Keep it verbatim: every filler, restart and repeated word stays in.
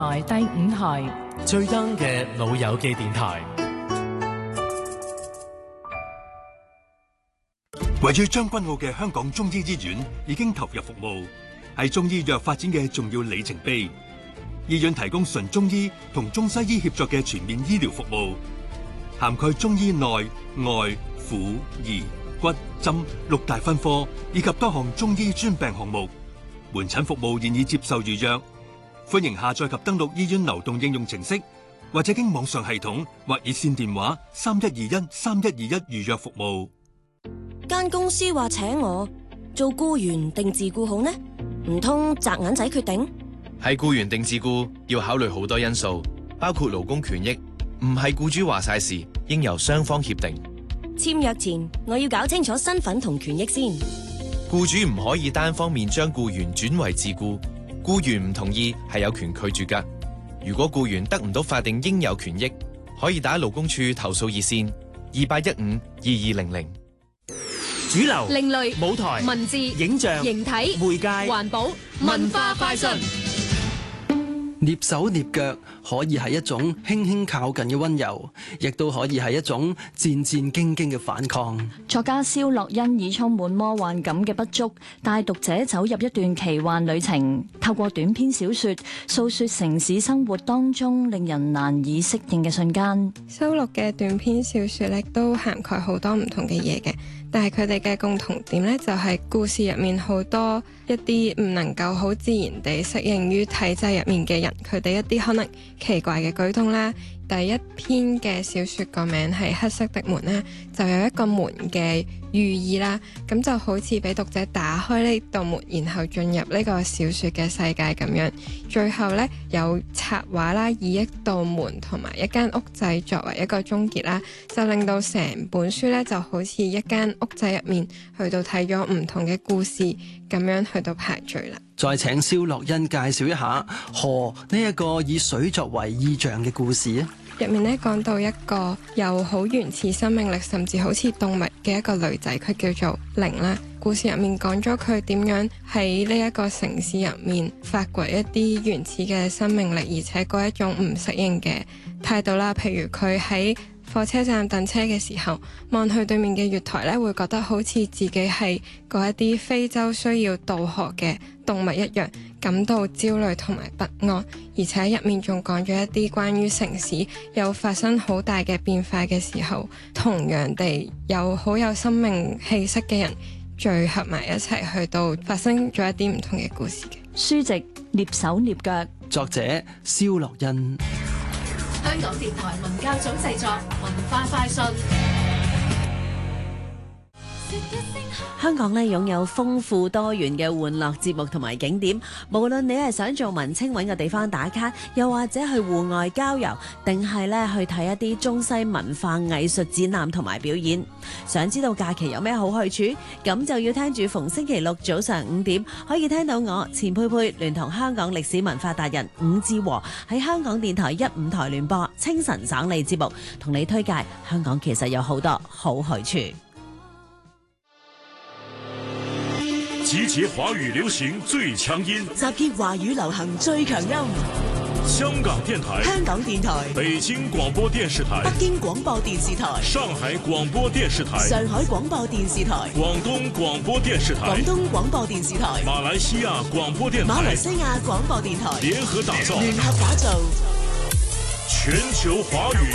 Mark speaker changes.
Speaker 1: 台第五台
Speaker 2: 最 young 嘅老友記電台。
Speaker 3: 位於將軍澳嘅香港中醫醫院已經投入服務，係中醫藥發展嘅重要里程碑。醫院提供純中醫同中西醫協作嘅全面醫療服務，涵蓋中醫內外婦兒骨針六大分科，以及多項中醫專病項目。門診服務現已接受預約，歡迎下載及登錄醫院流動應用程式，或者經網上系統或熱線電話三一二一三一二一預約服務。
Speaker 4: 間公司話請我做僱員定自僱好呢？唔通擲銀仔決定？
Speaker 5: 係僱員定自僱要考慮好多因素，包括勞工權益，唔係僱主話晒事，應由雙方協定。
Speaker 4: 簽約前我要搞清楚身份同權益先。
Speaker 5: 僱主唔可以單方面將僱員轉為自僱，僱員唔同意係有權拒絕㗎。如果僱員得唔到法定應有權益，可以打勞工處投訴熱線二八一五二二零零。
Speaker 2: 主流、
Speaker 6: 另類、
Speaker 2: 舞台、
Speaker 6: 文字、
Speaker 2: 影像、
Speaker 6: 形體、
Speaker 2: 媒介、
Speaker 6: 環保、文化快訊。
Speaker 7: 躡手躡腳可以係一種輕輕靠近嘅溫柔，亦都可以係一種戰戰兢兢嘅反抗。
Speaker 8: 作家蕭洛昕以充滿魔幻感嘅筆觸，帶讀者走入一段奇幻旅程，透過短篇小說訴說城市生活當中令人難以適應嘅瞬間。
Speaker 9: 收錄嘅短篇小說咧，都涵蓋好多唔同嘅嘢嘅。但係佢哋嘅共同點呢，就係故事入面好多一啲唔能夠好自然地適應於體制入面嘅人，佢哋一啲可能奇怪嘅舉動啦。第一篇嘅小說個名係黑色的門呢，就有一個門嘅寓意啦，咁就好似俾讀者打開呢道門，然後進入呢個小說嘅世界咁樣。最後呢，有插畫啦，以一道門同埋一間屋仔作為一個終結啦，就令到成本書呢就好似一間屋仔入面去到睇咗唔同嘅故事咁樣去到排序啦。
Speaker 7: 再請蕭洛昕介紹一下河呢一個以水作為意象嘅故事啊！
Speaker 9: 入面咧講到一個有好原始生命力，甚至好似動物嘅一個女仔，佢叫做玲啦。故事入面講咗佢點樣喺呢一個城市入面發掘一啲原始嘅生命力，而且嗰一種唔適應嘅態度啦。譬如佢喺火車站等車嘅時候，望去對面嘅月台咧，會覺得好似自己係嗰一啲非洲需要渡河嘅動物一樣，感到焦慮同埋不安。而且入面仲講咗一啲關於城市有發生好大嘅變化嘅時候，同樣地有好有生命氣息嘅人聚合埋一齊，去到發生咗一啲唔同嘅故事嘅。
Speaker 8: 書籍躡手躡腳，
Speaker 7: 作者蕭洛昕。
Speaker 6: 香港電台文教組製作，文化快訊。
Speaker 10: 香港咧擁有豐富多元嘅玩樂節目同埋景點，無論你係想做文青揾個地方打卡，又或者去戶外郊遊，定係咧去睇一啲中西文化藝術展覽同埋表演。想知道假期有咩好去處？咁就要聽住逢星期六早上五點，可以聽到我錢佩佩聯同香港歷史文化達人伍志和喺香港電台一五台聯播清晨省理節目，同你推介香港其實有好多好去處。
Speaker 11: 集結華語流行最強音，
Speaker 10: 集結華語流行最強音。
Speaker 11: 香港電台、
Speaker 10: 香港電台、
Speaker 11: 北京廣播電視台、
Speaker 10: 北京廣播電視台、
Speaker 11: 上海廣播電視台、
Speaker 10: 上海廣播電視台、
Speaker 11: 廣東廣播電視台、
Speaker 10: 廣東廣播電視台、
Speaker 11: 馬來西亞廣播電台、
Speaker 10: 馬來西亞廣播電台
Speaker 11: 聯合打造，
Speaker 10: 聯合打造
Speaker 11: 全球華語